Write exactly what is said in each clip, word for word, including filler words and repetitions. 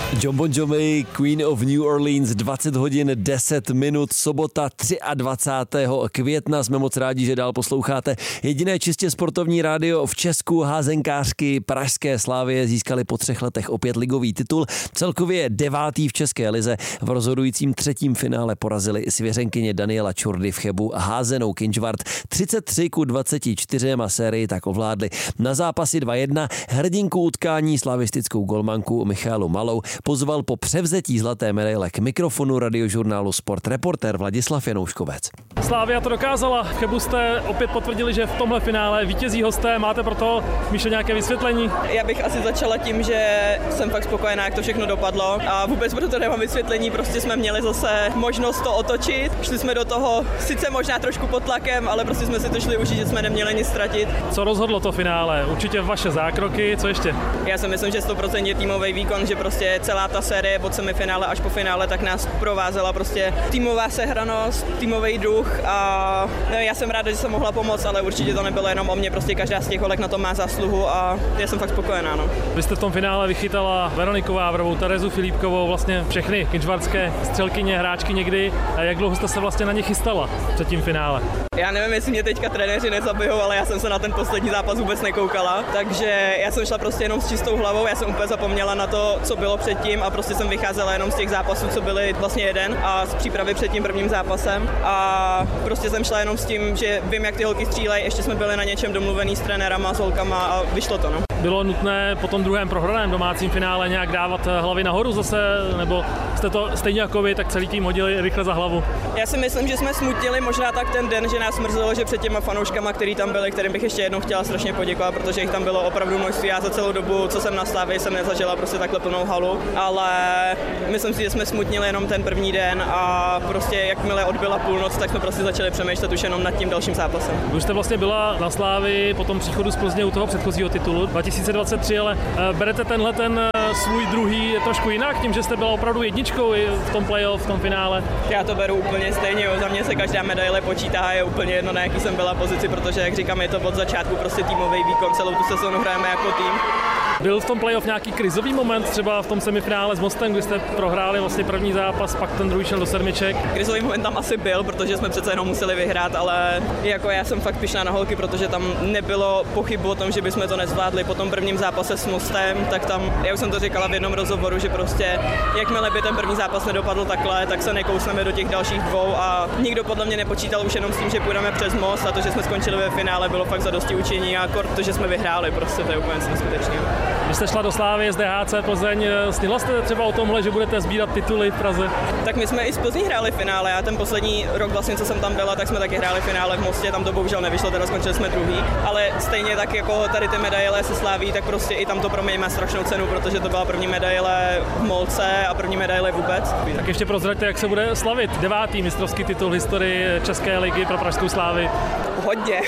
Jon Bon Jovi, Queen of New Orleans, dvacet hodin deset minut, sobota dvacátého třetího května. Jsme moc rádi, že dál posloucháte jediné čistě sportovní rádio v Česku. Házenkářky pražské Slavie získali po třech letech opět ligový titul. Celkově devátý v české lize. V rozhodujícím třetím finále porazili svěřenkyně Daniela Čurdy v Chebu házenou Kynžvart třicet tři ku dvaceti čtyřem a sérii tak ovládli. Na zápasy dva jedna hrdinku utkání slavistickou golmanku Michaelu Malou pozval po převzetí zlaté medaile k mikrofonu radiožurnálu Sport reportér Vladislav Janouškovec. Slavia to dokázala. V Chebu jste opět potvrdili, že v tomhle finále vítězí hosté. Máte pro to, Míšo, nějaké vysvětlení? Já bych asi začala tím, že jsem fakt spokojená, jak to všechno dopadlo a vůbec pro to nemám vysvětlení. Prostě jsme měli zase možnost to otočit. Šli jsme do toho sice možná trošku pod tlakem, ale prostě jsme si to šli užít, že jsme neměli nic ztratit. Co rozhodlo to finále? Určitě vaše zákroky, co ještě? Já si myslím, že sto procent týmový výkon, že prostě celá ta série od semifinále až po finále tak nás provázela prostě týmová sehranost, týmový duch a nevím, já jsem ráda, že jsem mohla pomoct, ale určitě to nebylo jenom o mě, prostě každá z těch holek na to má zásluhu a já jsem fakt spokojená. No. Vy jste v tom finále vychytala Veroniku Vávrovou, Terezu Filipkovou, vlastně všechny kynžvartské střelkyně, hráčky někdy. A jak dlouho jste se vlastně na ně chystala před tím finále? Já nevím, jestli mě teďka trenéři nezabijou, ale já jsem se na ten poslední zápas vůbec nekoukala, takže já jsem šla prostě jenom s čistou hlavou, já jsem úplně zapomněla na to, co bylo předtím a prostě jsem vycházela jenom z těch zápasů, co byly vlastně jeden a z přípravy před tím prvním zápasem a prostě jsem šla jenom s tím, že vím, jak ty holky střílejí, ještě jsme byli na něčem domluvený s trenérama, s holkama a vyšlo to, no. Bylo nutné po tom druhém prohraném domácím finále nějak dávat hlavy nahoru zase, nebo jste to stejně jako vy, tak celý tým hodili rychle za hlavu? Já si myslím, že jsme smutili možná tak ten den, že nás mrzelo, že před těma fanouškama, který tam byli, kterým bych ještě jednou chtěla strašně poděkovat, protože jich tam bylo opravdu množství. Já za celou dobu, co jsem na Slavii, jsem nezažila prostě takhle plnou halu, ale myslím si, že jsme smutnili jenom ten první den a prostě jakmile odbyla půlnoc, tak jsme prostě začali přemýšlet už jenom nad tím dalším zápasem. Vy už jste vlastně byla na Slavii po tom příchodu z Plzně u toho předchozího titulu dva tisíce dvacet tři, ale berete tenhle ten svůj druhý trošku jinak, tím, že jste byla opravdu jedničkou v tom playoff, v tom finále? Já to beru úplně stejně, jo. Za mě se každá medaile počítá a je úplně jedno, na jaký jsem byla pozici, protože, jak říkám, je to od začátku prostě týmový výkon, celou tu sezónu hrajeme jako tým. Byl v tom playoff nějaký krizový moment, třeba v tom semifinále s Mostem, kdy jste prohráli vlastně první zápas, pak ten druhý šel do sedmiček? Krizový moment tam asi byl, protože jsme přece jenom museli vyhrát, ale jako já jsem fakt pyšná na holky, protože tam nebylo pochyb o tom, že bychom to nezvládli. Po tom prvním zápase s Mostem, tak tam, já už jsem to říkala v jednom rozhovoru, že prostě jakmile by ten první zápas nedopadl takhle, tak se nekousneme do těch dalších dvou a nikdo podle mě nepočítal už jenom s tím, že půjdeme přes most a to, že jsme skončili ve finále, bylo fakt zadosti učení a akord to, že jsme vyhráli, prostě to je úplně neskutečné. Když jste šla do Slavie z D H C Plzeň, snila jste třeba o tomhle, že budete sbírat tituly v Praze? Tak my jsme i z Plzní hráli finále, já ten poslední rok vlastně, co jsem tam byla, tak jsme taky hráli finále v Mostě, tam to bohužel nevyšlo, teda skončili jsme druhý, ale stejně tak jako tady ty medaile se slaví, tak prostě i tam to pro mě má strašnou cenu, protože to byla první medaile v Molce a první medaile vůbec. Tak ještě prozraďte, jak se bude slavit devátý mistrovský titul v historii České ligy pro pražskou Slávy. Hodně.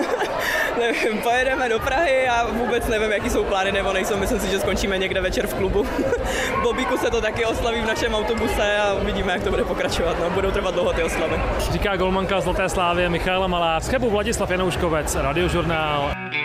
Nevím, pojedeme do Prahy a vůbec nevím, jaký jsou plány nebo nejsou. Myslím si, že skončíme někde večer v klubu. V Bobíku se to taky oslaví v našem autobuse a uvidíme, jak to bude pokračovat. No, budou trvat dlouho ty oslavy. Říká golmanka Zlaté Slávie Michaela Malá. Z Chebu Vladislav Janouškovec, Radiožurnál.